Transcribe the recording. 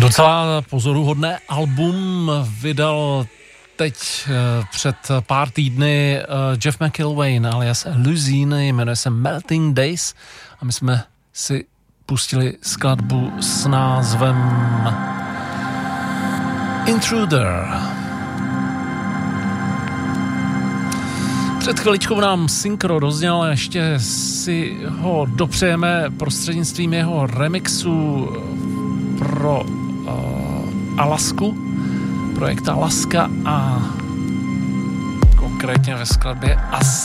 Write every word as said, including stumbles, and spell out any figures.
Docela pozoruhodné album vydal teď před pár týdny Jeff McIlvaine alias Luzine, jmenuje se Melting Days a my jsme si pustili skladbu s názvem Intruder. Před chviličkou nám Synchro rozděl a ještě si ho dopřejeme prostřednictvím jeho remixu pro uh, Alasku, projekt Alaska a konkrétně ve skladbě As